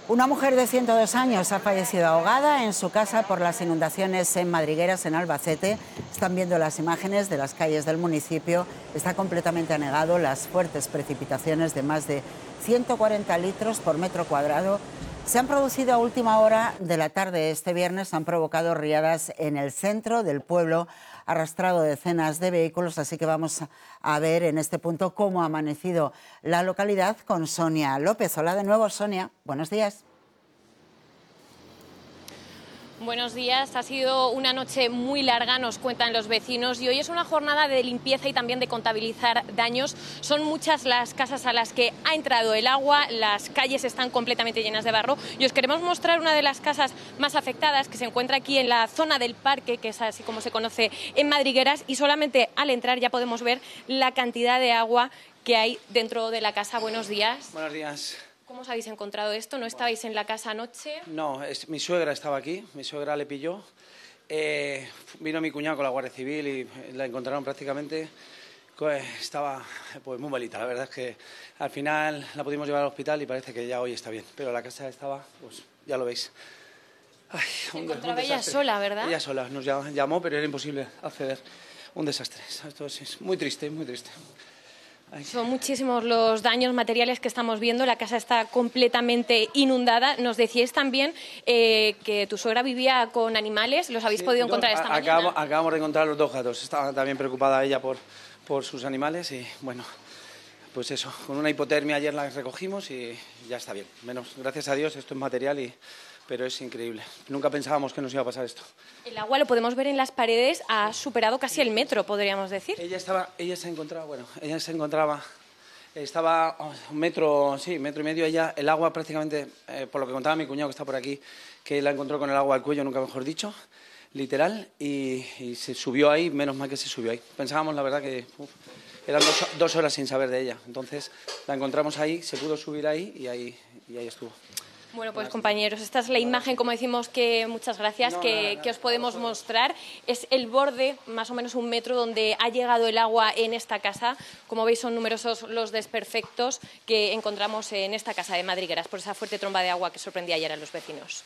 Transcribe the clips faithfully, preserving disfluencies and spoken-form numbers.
Una mujer de ciento dos años ha fallecido ahogada en su casa por las inundaciones en Madrigueras, en Albacete. Están viendo las imágenes de las calles del municipio. Está completamente anegado. Las fuertes precipitaciones de más de ciento cuarenta litros por metro cuadrado se han producido a última hora de la tarde este viernes. Han provocado riadas en el centro del pueblo, arrastrado decenas de vehículos. Así que vamos a ver en este punto cómo ha amanecido la localidad con Sonia López. Hola de nuevo, Sonia. Buenos días. Buenos días. Ha sido una noche muy larga, nos cuentan los vecinos, y hoy es una jornada de limpieza y también de contabilizar daños. Son muchas las casas a las que ha entrado el agua, las calles están completamente llenas de barro, y os queremos mostrar una de las casas más afectadas, que se encuentra aquí en la zona del parque, que es así como se conoce en Madrigueras, y solamente al entrar ya podemos ver la cantidad de agua que hay dentro de la casa. Buenos días. Buenos días. ¿Cómo os habéis encontrado esto? ¿No estabais en la casa anoche? No, es, mi suegra estaba aquí, mi suegra le pilló. Eh, vino mi cuñado con la Guardia Civil y la encontraron prácticamente. Pues, estaba pues, muy malita, la verdad es que al final la pudimos llevar al hospital y parece que ya hoy está bien. Pero la casa estaba, pues ya lo veis. Ay, Se un, encontraba un ella sola, ¿verdad? Ella sola, nos llamó, pero era imposible acceder. Un desastre. Esto es muy triste, muy triste. Son muchísimos los daños materiales que estamos viendo. La casa está completamente inundada. Nos decíais también eh, que tu suegra vivía con animales. ¿Los habéis sí, podido encontrar esta acabamos, mañana? Acabamos de encontrar los dos gatos. Estaba también preocupada ella por, por sus animales y, bueno, pues eso. Con una hipotermia ayer la recogimos y ya está bien. Menos, gracias a Dios, esto es material y... pero es increíble. Nunca pensábamos que nos iba a pasar esto. El agua, lo podemos ver en las paredes, ha superado casi el metro, podríamos decir. Ella estaba, ella se encontraba, bueno, ella se encontraba, estaba un metro, sí, metro y medio. Ella, el agua prácticamente, eh, por lo que contaba mi cuñado que está por aquí, que la encontró con el agua al cuello, nunca mejor dicho, literal, y, y se subió ahí, menos mal que se subió ahí. Pensábamos, la verdad, que uf, eran dos, dos horas sin saber de ella. Entonces la encontramos ahí, se pudo subir ahí y ahí, y ahí estuvo. Bueno, pues compañeros, esta es la imagen, como decimos, que muchas gracias, que, que os podemos mostrar. Es el borde, más o menos un metro, donde ha llegado el agua en esta casa. Como veis, son numerosos los desperfectos que encontramos en esta casa de Madrigueras por esa fuerte tromba de agua que sorprendía ayer a los vecinos.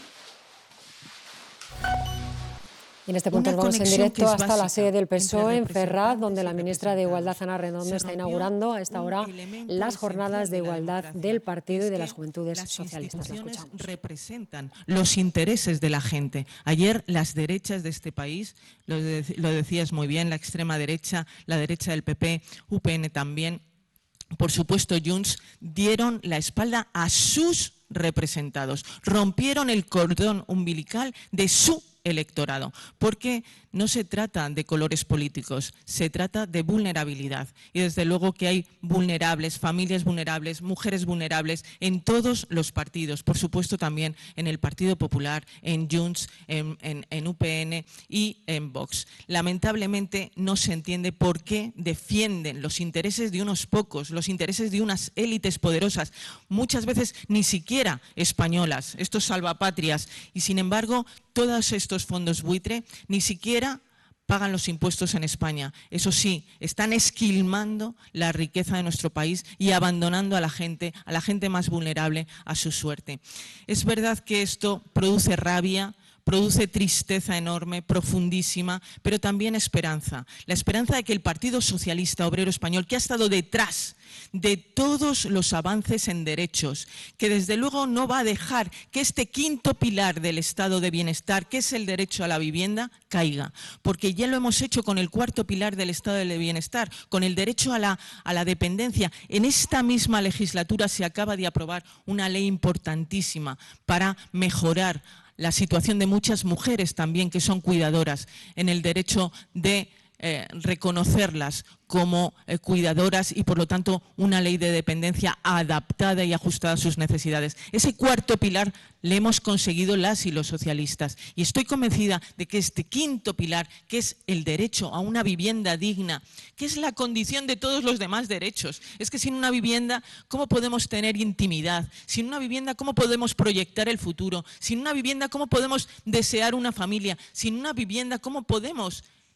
Y en este punto nos vamos en directo hasta la sede del P S O E en Ferraz, donde la ministra de Igualdad, Ana Redondo, está inaugurando a esta hora las jornadas de igualdad del partido y de las juventudes socialistas. Las instituciones representan los intereses de la gente. Ayer las derechas de este país, lo, de, lo decías muy bien, la extrema derecha, la derecha del P P, U P N también, por supuesto Junts, dieron la espalda a sus representados, rompieron el cordón umbilical de su electorado, porque no se trata de colores políticos, se trata de vulnerabilidad. Y desde luego que hay vulnerables, familias vulnerables, mujeres vulnerables en todos los partidos, por supuesto también en el Partido Popular, en Junts, en, en, en U P N y en Vox. Lamentablemente no se entiende por qué defienden los intereses de unos pocos, los intereses de unas élites poderosas, muchas veces ni siquiera españolas, estos salvapatrias, y sin embargo todos estos fondos buitre ni siquiera pagan los impuestos en España. Eso sí, están esquilmando la riqueza de nuestro país y abandonando a la gente, a la gente más vulnerable, a su suerte. Es verdad que esto produce rabia, produce tristeza enorme, profundísima, pero también esperanza. La esperanza de que el Partido Socialista Obrero Español, que ha estado detrás de todos los avances en derechos, que desde luego no va a dejar que este quinto pilar del estado de bienestar, que es el derecho a la vivienda, caiga. Porque ya lo hemos hecho con el cuarto pilar del estado de bienestar, con el derecho a la, a la dependencia. En esta misma legislatura se acaba de aprobar una ley importantísima para mejorar la situación de muchas mujeres también que son cuidadoras, en el derecho de eh, reconocerlas como eh, cuidadoras y por lo tanto una ley de dependencia adaptada y ajustada a sus necesidades. Ese cuarto pilar le hemos conseguido las y los socialistas y estoy convencida de que este quinto pilar, que es el derecho a una vivienda digna, que es la condición de todos los demás derechos, es que sin una vivienda, ¿cómo podemos tener intimidad? Sin una vivienda, ¿cómo podemos proyectar el futuro? Sin una vivienda, ¿cómo podemos desear una familia? Sin una vivienda, ¿cómo podemos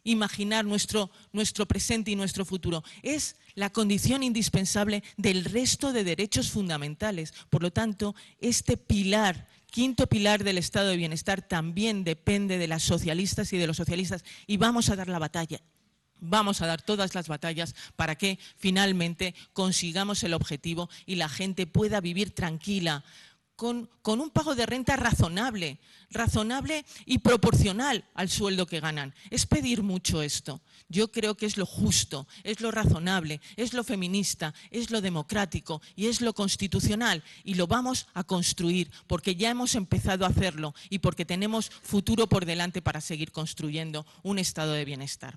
imaginar nuestro, nuestro presente y nuestro futuro. Es la condición indispensable del resto de derechos fundamentales. Por lo tanto, este pilar, quinto pilar del estado de bienestar, también depende de las socialistas y de los socialistas. Y vamos a dar la batalla. Vamos a dar todas las batallas para que finalmente consigamos el objetivo y la gente pueda vivir tranquila, con, con un pago de renta razonable, razonable y proporcional al sueldo que ganan. Es pedir mucho esto. Yo creo que es lo justo, es lo razonable, es lo feminista, es lo democrático y es lo constitucional. Y lo vamos a construir porque ya hemos empezado a hacerlo y porque tenemos futuro por delante para seguir construyendo un estado de bienestar.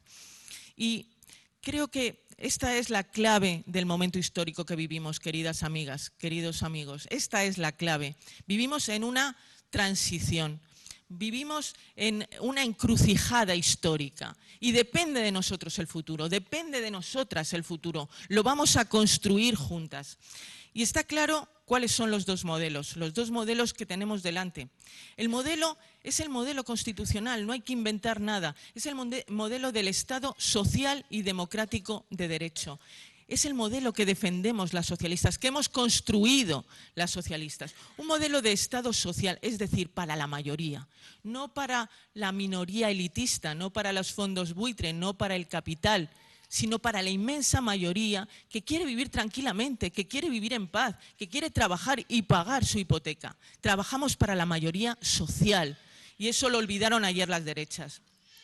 Y creo que esta es la clave del momento histórico que vivimos, queridas amigas, queridos amigos. Esta es la clave. Vivimos en una transición, vivimos en una encrucijada histórica y depende de nosotros el futuro, depende de nosotras el futuro. Lo vamos a construir juntas. Y está claro cuáles son los dos modelos, los dos modelos que tenemos delante. El modelo es el modelo constitucional, no hay que inventar nada. Es el modelo del Estado social y democrático de derecho. Es el modelo que defendemos las socialistas, que hemos construido las socialistas. Un modelo de Estado social, es decir, para la mayoría, no para la minoría elitista, no para los fondos buitre, no para el capital, sino para la inmensa mayoría que quiere vivir tranquilamente, que quiere vivir en paz, que quiere trabajar y pagar su hipoteca. Trabajamos para la mayoría social y eso lo olvidaron ayer las derechas.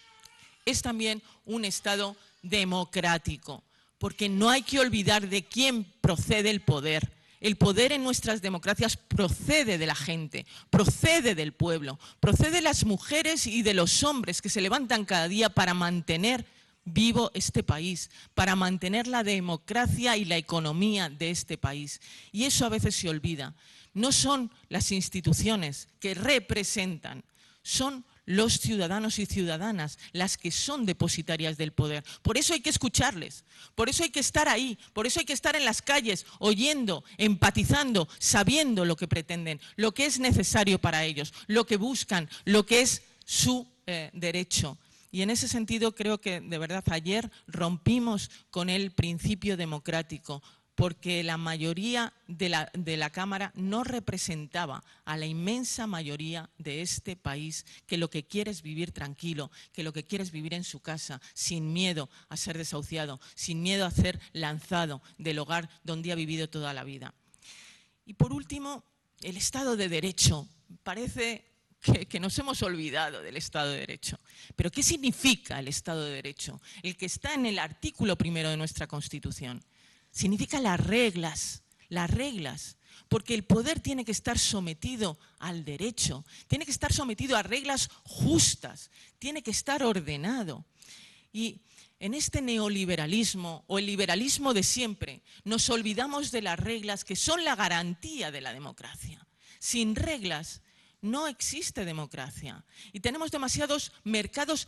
Es también un Estado democrático, porque no hay que olvidar de quién procede el poder. El poder en nuestras democracias procede de la gente, procede del pueblo, procede de las mujeres y de los hombres que se levantan cada día para mantener vivo este país, para mantener la democracia y la economía de este país. Y eso a veces se olvida. No son las instituciones que representan, son los ciudadanos y ciudadanas las que son depositarias del poder. Por eso hay que escucharles, por eso hay que estar ahí, por eso hay que estar en las calles, oyendo, empatizando, sabiendo lo que pretenden, lo que es necesario para ellos, lo que buscan, lo que es su eh, derecho. Y en ese sentido creo que de verdad ayer rompimos con el principio democrático, porque la mayoría de la, de la Cámara no representaba a la inmensa mayoría de este país, que lo que quiere es vivir tranquilo, que lo que quiere es vivir en su casa, sin miedo a ser desahuciado, sin miedo a ser lanzado del hogar donde ha vivido toda la vida. Y por último, el Estado de Derecho. Parece Que, que nos hemos olvidado del Estado de Derecho. Pero ¿qué significa el Estado de Derecho? El que está en el artículo primero de nuestra Constitución. Significa las reglas, las reglas, porque el poder tiene que estar sometido al derecho, tiene que estar sometido a reglas justas, tiene que estar ordenado. Y en este neoliberalismo o el liberalismo de siempre nos olvidamos de las reglas que son la garantía de la democracia. Sin reglas no existe democracia y tenemos demasiados mercados